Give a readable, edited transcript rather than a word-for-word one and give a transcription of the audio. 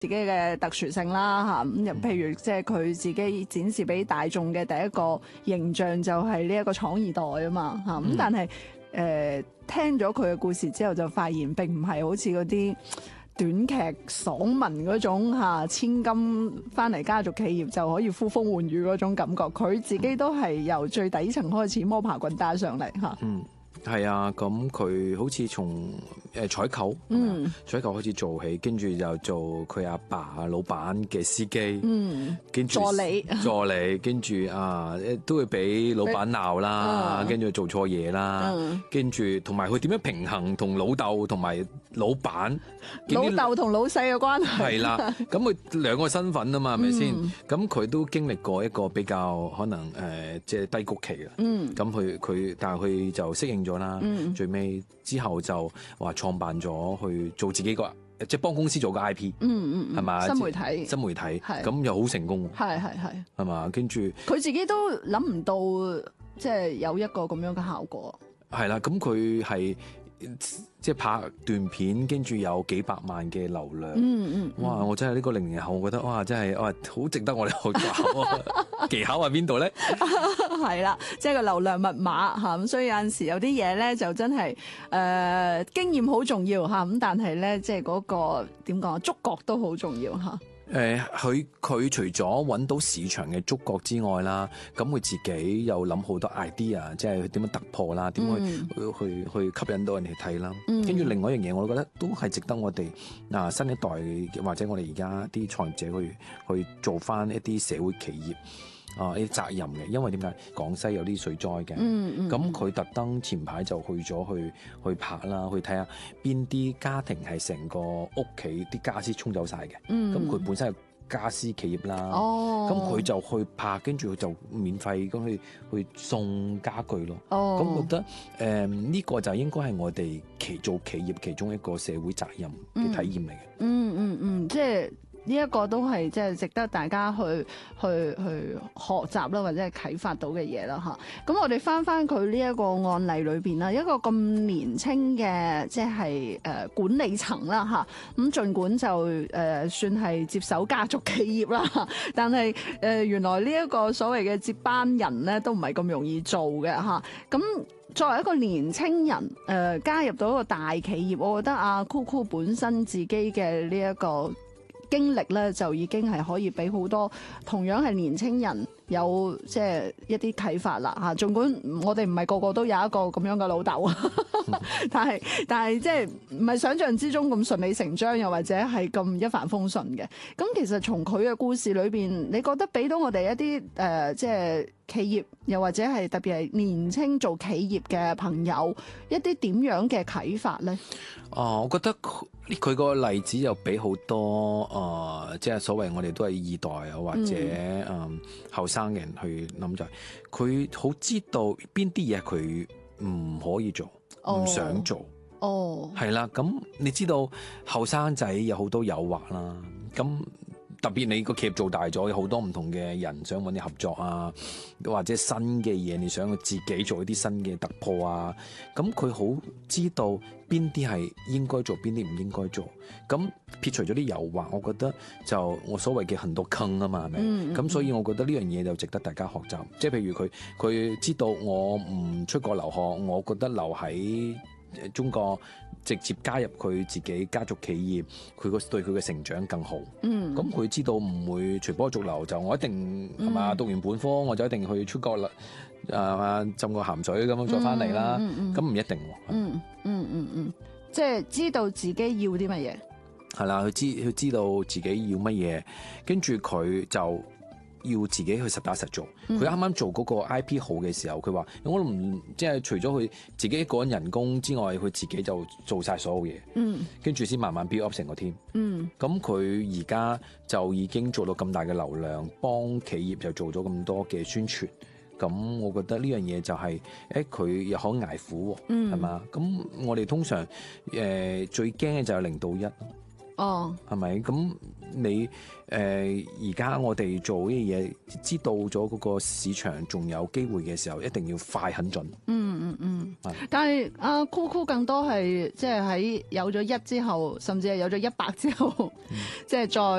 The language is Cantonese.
自己嘅特殊性啦嚇，咁又譬如即係佢自己展示俾大眾嘅第一個形象就係呢一個闖二代啊嘛嚇，咁但係聽咗佢嘅故事之後就發現並唔係好似嗰啲短劇爽文嗰種千金翻嚟家族企業就可以呼風喚雨嗰種感覺，佢自己都係由最底層開始摸爬滾打上嚟嚇。 係啊，咁佢好似從採購，採購開始做起，跟住又做佢阿爸老闆嘅司機，跟住助理，跟住都會俾老闆鬧啦，跟住做錯嘢啦，跟住同埋佢點樣平衡同老豆同埋老闆， 老豆同老細嘅關係係啦，咁佢兩個身份啊嘛，係咪先？咁佢都經歷過一個比較可能即係低谷期啦，咁佢但係佢就適應咗啦，最尾之後就話創辦咗去做自己個即係幫公司做個 IP，係嘛？新媒體咁又好成功，係嘛？跟住佢自己都諗唔到，即係有一個咁樣嘅效果。 係啦，咁佢係即係拍段片，跟住有幾百萬嘅流量，哇！我真係呢個00後，我覺得哇，真係哇，好值得我哋學習。技巧喺邊度咧？ 係啦，即係個流量密碼嚇，咁所以有陣時有啲嘢咧就真係經驗好重要嚇，咁但係咧即係嗰個點講，觸覺都好重要嚇。 佢除咗揾到市場嘅觸覺之外啦，咁佢自己又諗好多 idea， 即係點樣突破啦，點去吸引到人哋睇啦。跟住另外一樣嘢，我覺得都係值得我哋新一代或者我哋而家啲創業者去做翻一啲社會企業。呢啲責任嘅，因為點解廣西有啲水災嘅，咁佢特登前排就去咗去拍啦，去睇下邊啲家庭係成個屋企啲家私沖走晒嘅，咁佢本身係家私企業啦，咁佢就去拍，跟住佢就免費咁去送家具咯，咁覺得呢個就應該係我哋做企業其中一個社會責任嘅體驗嚟嘅， 即係。呢一個都係即係值得大家去學習啦，或者係啟發到嘅嘢啦嚇。咁我哋翻佢呢一個案例裏邊啦，一個咁年輕嘅即係管理層啦嚇。咁儘管就算係接手家族企業啦，但係原來呢一個所謂嘅接班人咧都唔係咁容易做嘅嚇。咁作為一個年青人加入到一個大企業，我覺得阿 Coco 本身自己嘅呢一個經歷咧就已經係可以俾好多同樣係年青人有即係一啲啟發啦嚇。儘管我哋唔係個個都有一個咁樣嘅老豆，但係即係唔係想象之中咁順理成章，又或者係咁一帆風順嘅。咁其實從佢嘅故事裏邊，你覺得俾到我哋一啲即係企業，又或者係特別係年青做企業嘅朋友一啲點樣嘅啟發咧？ 我覺得佢個例子又俾好多即係所謂我哋都係二代啊，或者後生嘅人去諗就係佢好知道邊啲嘢佢唔可以做，唔想做。係啦，咁你知道後生仔有好多誘惑啦，咁特別你個企業做大咗，有好多唔同嘅人想揾你合作啊，或者新嘅嘢你想自己做一啲新嘅突破啊，咁佢好知道邊啲係應該做，邊啲唔應該做。咁撇除咗啲誘惑，我覺得就我所謂嘅很多坑啊嘛，係咪？咁所以我覺得呢樣嘢就值得大家學習。即係譬如佢知道我唔出國留學，我覺得留喺中國直接加入佢自己家族企業，對佢嘅成長更好。咁佢知道唔會隨波逐流，就我一定係嘛，讀完本科我就一定去出國啦，浸個鹹水咁樣再翻嚟啦。咁唔一定喎。 即係知道自己要啲乜嘢。 係啦，佢知道自己要乜嘢，跟住佢就要自己去實打實做。佢啱啱做嗰個 IP 好嘅時候，佢話我都唔即係除咗佢自己一個人人工之外，佢自己就做晒所有嘢。跟住先慢慢 build up 成個 team。咁佢而家就已經做到咁大嘅流量，幫企業就做咗咁多嘅宣傳。咁我覺得呢樣嘢就係佢又可捱苦，係嘛？咁我哋通常最驚嘅就係0到1。係咪？咁你而家我哋做呢啲嘢，知道咗嗰個市場仲有機會嘅時候，一定要快很準。係但係阿 Coco 更多係即係喺有咗1之後，甚至係有咗100之後，即係再